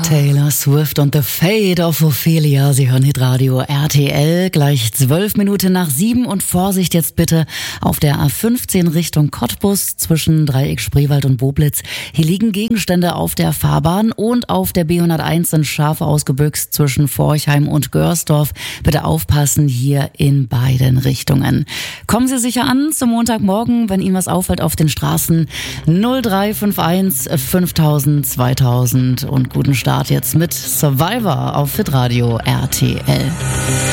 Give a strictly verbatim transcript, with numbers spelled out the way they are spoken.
Taylor Swift und The Fate of Ophelia. Sie hören Hitradio R T L, gleich zwölf Minuten nach sieben und Vorsicht jetzt bitte auf der A fünfzehn Richtung Cottbus zwischen Dreieck Spreewald und Boblitz. Hier liegen Gegenstände auf der Fahrbahn und auf der B hunderteins sind Schafe ausgebüxt zwischen Forchheim und Görsdorf. Bitte aufpassen hier in beiden Richtungen. Kommen Sie sicher an zum Montagmorgen, wenn Ihnen was auffällt auf den Straßen. null drei fünf eins fünftausend zweitausend und guten Start jetzt mit Survivor auf Hitradio R T L.